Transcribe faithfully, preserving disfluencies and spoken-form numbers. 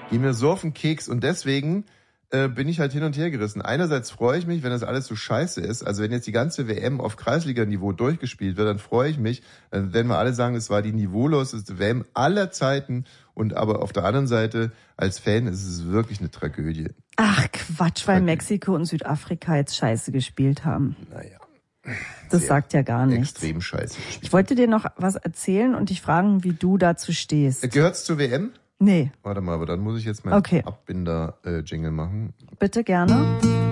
gehen mir so auf den Keks und deswegen äh, bin ich halt hin und her gerissen. Einerseits freue ich mich, wenn das alles so scheiße ist, also wenn jetzt die ganze W M auf Kreisliga-Niveau durchgespielt wird, dann freue ich mich, dann werden wir alle sagen, es war die niveauloseste W M aller Zeiten und aber auf der anderen Seite, als Fan ist es wirklich eine Tragödie. Ach Quatsch, weil Mexiko und Südafrika jetzt scheiße gespielt haben. Naja. Das sagt ja gar nichts. Extrem scheiße. Ich wollte dir noch was erzählen und dich fragen, wie du dazu stehst. Gehört's zur W M? Nee. Warte mal, aber dann muss ich jetzt meinen okay. Abbinder-Jingle machen. Bitte gerne.